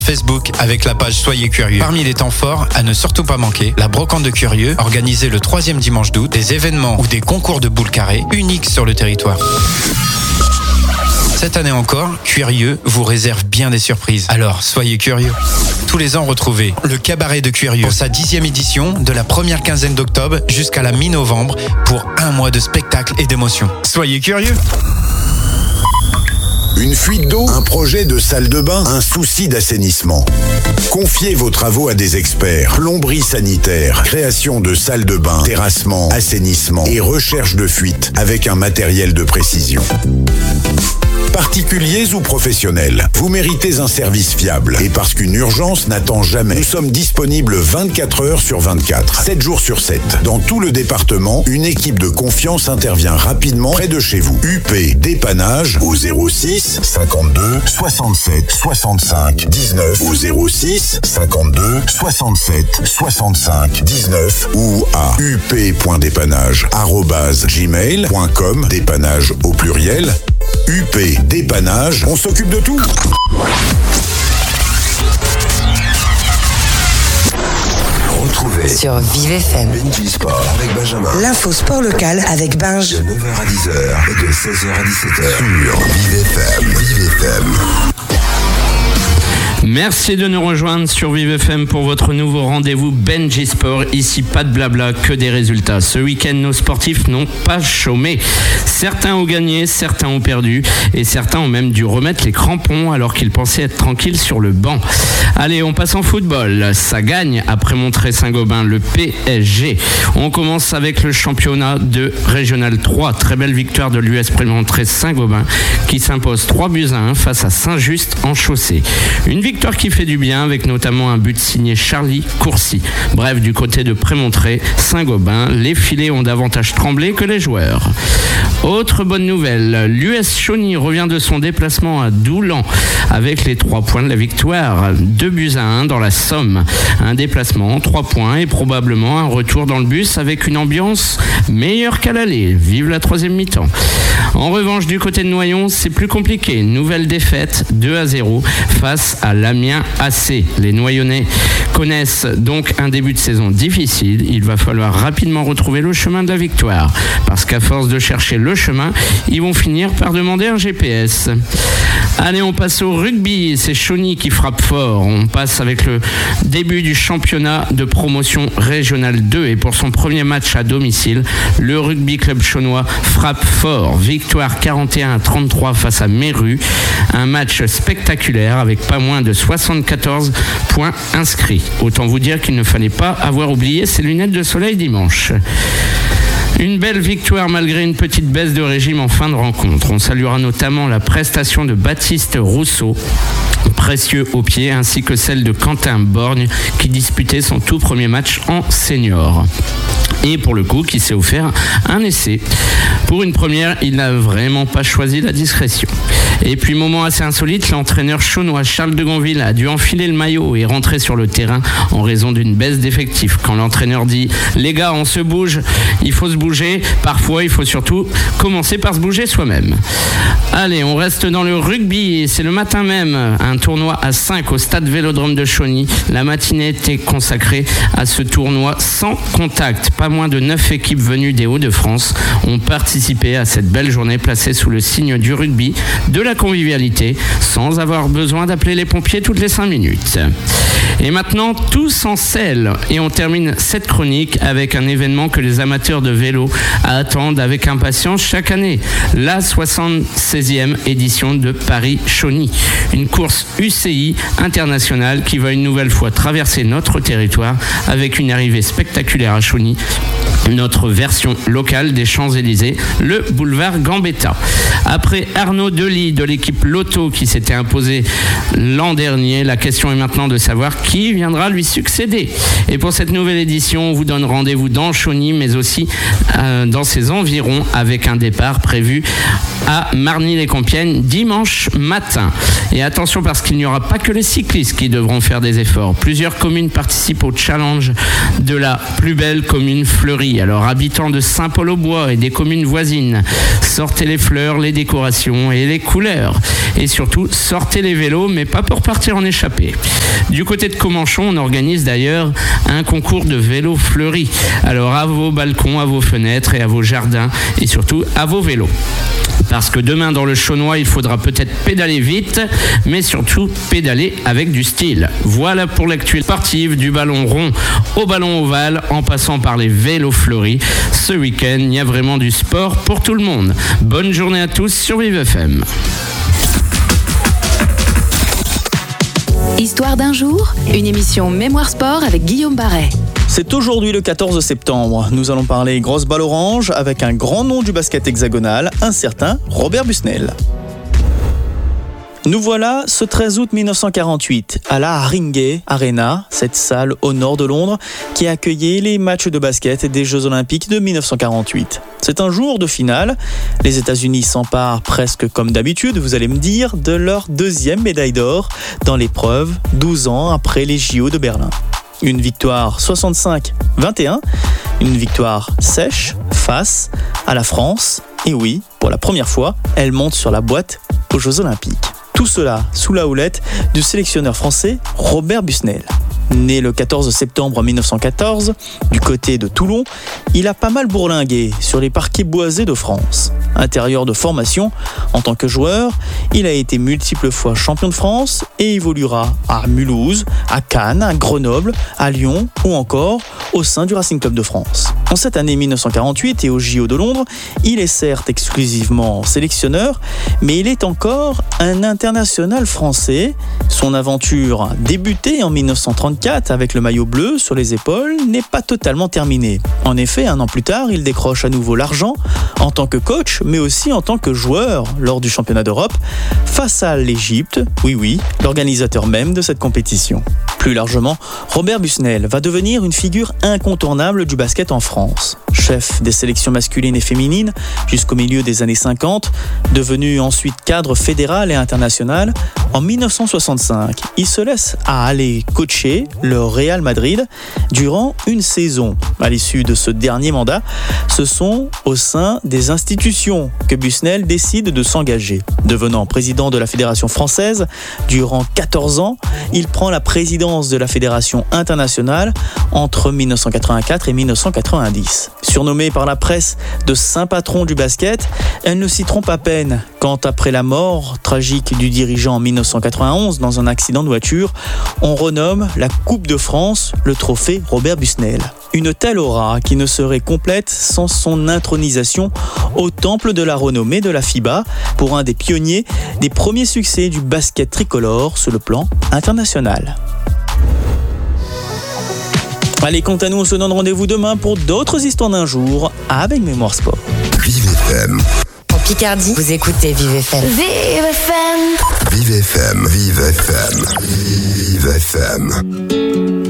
Facebook avec la page Soyez Curieux. Parmi les temps forts, à ne surtout pas manquer, la brocante de Curieux, organisée le 3e dimanche d'août, des événements ou des concours de boules carrées uniques sur le territoire. Cette année encore, Curieux vous réserve bien des surprises. Alors, soyez curieux. Tous les ans, retrouvez le cabaret de Curieux pour sa 10e édition de la première quinzaine d'octobre jusqu'à la mi-novembre pour un mois de spectacles et d'émotions. Soyez curieux. Une fuite d'eau, un projet de salle de bain, un souci d'assainissement. Confiez vos travaux à des experts. Plomberie sanitaire, création de salles de bain, terrassement, assainissement et recherche de fuite avec un matériel de précision. Particuliers ou professionnels, vous méritez un service fiable. Et parce qu'une urgence n'attend jamais, nous sommes disponibles 24 heures sur 24, 7 jours sur 7. Dans tout le département, une équipe de confiance intervient rapidement près de chez vous. UP Dépannage au 06 52 67 65 19 au 06 52 67 65 19 ou à up.dépannage@gmail.com, dépannage au pluriel. UP Dépannage, on s'occupe de tout. Retrouvez sur Vive FM Benji Sport avec Benjamin. L'info sport local avec Benj. De 9h à 10h et de 16h à 17h sur Vive FM. Vive FM. Merci de nous rejoindre sur Vive FM pour votre nouveau rendez-vous Benji Sport. Ici, pas de blabla, que des résultats. Ce week-end, nos sportifs n'ont pas chômé. Certains ont gagné, certains ont perdu et certains ont même dû remettre les crampons alors qu'ils pensaient être tranquilles sur le banc. Allez, on passe en football. Ça gagne après Montreuil-Saint-Gobain, le PSG. On commence avec le championnat de Régional 3. Très belle victoire de l'US Montreuil-Saint-Gobain qui s'impose 3-1 face à Saint-Just en chaussée. Une victoire qui fait du bien avec notamment un but signé Charlie Courcy. Bref, du côté de Prémontré, Saint-Gobain, les filets ont davantage tremblé que les joueurs. Autre bonne nouvelle, l'US Chauny revient de son déplacement à Doulan avec les 3 points de la victoire. 2-1 dans la Somme. Un déplacement, 3 points et probablement un retour dans le bus avec une ambiance meilleure qu'à l'aller. Vive la 3e mi-temps. En revanche, du côté de Noyon, c'est plus compliqué. Nouvelle défaite, 2-0 face à l'Amiens AC. Les Noyonnais connaissent donc un début de saison difficile. Il va falloir rapidement retrouver le chemin de la victoire. Parce qu'à force de chercher le chemin, ils vont finir par demander un GPS. Allez, on passe au rugby. C'est Chauny qui frappe fort. On passe avec le début du championnat de promotion régionale 2. Et pour son premier match à domicile, le rugby club chaunois frappe fort. Victoire 41-33 face à Méru. Un match spectaculaire avec pas moins de 74 points inscrits. Autant vous dire qu'il ne fallait pas avoir oublié ses lunettes de soleil dimanche. Une belle victoire malgré une petite baisse de régime en fin de rencontre. On saluera notamment la prestation de Baptiste Rousseau, précieux au pied, ainsi que celle de Quentin Borgne qui disputait son tout premier match en senior. Et pour le coup, qui s'est offert un essai. Pour une première, il n'a vraiment pas choisi la discrétion. Et puis, moment assez insolite, l'entraîneur chaunois Charles de Gonville a dû enfiler le maillot et rentrer sur le terrain en raison d'une baisse d'effectifs. Quand l'entraîneur dit « Les gars, on se bouge, il faut se bouger », parfois, il faut surtout commencer par se bouger soi-même. Allez, on reste dans le rugby et c'est le matin même, un tournoi à 5 au stade Vélodrome de Chauny. La matinée était consacrée à ce tournoi sans contact. Pas moins de 9 équipes venues des Hauts-de-France ont participé à cette belle journée placée sous le signe du rugby, de la convivialité, sans avoir besoin d'appeler les pompiers toutes les 5 minutes. Et maintenant, tous en selle. Et on termine cette chronique avec un événement que les amateurs de vélo attendent avec impatience chaque année. La 76e édition de Paris-Chauny. Une course UCI internationale qui va une nouvelle fois traverser notre territoire avec une arrivée spectaculaire à Chauny. Notre version locale des Champs-Élysées, le boulevard Gambetta. Après Arnaud Delis de l'équipe Lotto qui s'était imposé l'an dernier, la question est maintenant de savoir qui viendra lui succéder. Et pour cette nouvelle édition, on vous donne rendez-vous dans Chauny, mais aussi dans ses environs, avec un départ prévu à Marny-les-Compiègnes dimanche matin. Et attention, parce qu'il n'y aura pas que les cyclistes qui devront faire des efforts. Plusieurs communes participent au challenge de la plus belle commune fleurie Alors, habitants de Saint-Paul-aux-Bois et des communes voisines, sortez les fleurs, les décorations et les couleurs. Et surtout, sortez les vélos, mais pas pour partir en échappée. Du côté de Comanchon, on organise d'ailleurs un concours de vélos fleuris. Alors, à vos balcons, à vos fenêtres et à vos jardins, et surtout à vos vélos. Parce que demain, dans le Chaunois, il faudra peut-être pédaler vite, mais surtout pédaler avec du style. Voilà pour l'actualité sportive, du ballon rond au ballon ovale, en passant par les vélos fleuris. Ce week-end, il y a vraiment du sport pour tout le monde. Bonne journée à tous sur Vive FM. Histoire d'un jour, une émission Mémoire Sport avec Guillaume Barret. C'est aujourd'hui le 14 septembre. Nous allons parler grosse balle orange avec un grand nom du basket hexagonal, un certain Robert Busnel. Nous voilà ce 13 août 1948 à la Haringey Arena, cette salle au nord de Londres qui a accueilli les matchs de basket des Jeux Olympiques de 1948. C'est un jour de finale. Les États-Unis s'emparent presque comme d'habitude, vous allez me dire, de leur deuxième médaille d'or dans l'épreuve 12 ans après les JO de Berlin. Une victoire 65-21, une victoire sèche face à la France. Et oui, pour la première fois, elle monte sur la boîte aux Jeux Olympiques. Tout cela sous la houlette du sélectionneur français Robert Busnel. Né le 14 septembre 1914, du côté de Toulon, il a pas mal bourlingué sur les parquets boisés de France. Intérieur de formation, en tant que joueur, il a été multiples fois champion de France et évoluera à Mulhouse, à Cannes, à Grenoble, à Lyon ou encore au sein du Racing Club de France. En cette année 1948 et au JO de Londres, il est certes exclusivement sélectionneur, mais il est encore un international français. Son aventure, débutée en 1934 avec le maillot bleu sur les épaules, n'est pas totalement terminée. En effet, un an plus tard, il décroche à nouveau l'argent en tant que coach, mais aussi en tant que joueur lors du championnat d'Europe face à l'Égypte, oui, l'organisateur même de cette compétition. Plus largement, Robert Busnel va devenir une figure incontournable du basket en France. Chef des sélections masculines et féminines jusqu'au milieu des années 50, devenu ensuite cadre fédéral et international, en 1965, il se laisse aller coacher le Real Madrid durant une saison. À l'issue de ce dernier mandat, ce sont au sein des institutions que Busnel décide de s'engager. Devenant président de la Fédération française durant 14 ans, il prend la présidence de la Fédération internationale entre 1984 et 1990. Surnommé par la presse de saint patron du basket, elle ne s'y trompe à peine quand, après la mort tragique du dirigeant en 1991 dans un accident de voiture, on renomme la Coupe de France le trophée Robert Busnel. Une telle aura qui ne serait complète sans son intronisation au temple de la renommée de la FIBA pour un des pionniers des premiers succès du basket tricolore sur le plan international. Allez, quant à nous, on se donne rendez-vous demain pour d'autres histoires d'un jour avec Mémoire Sport. Vive FM. En Picardie, vous écoutez Vive FM. Vive FM. Vive FM. Vive FM. Vive FM.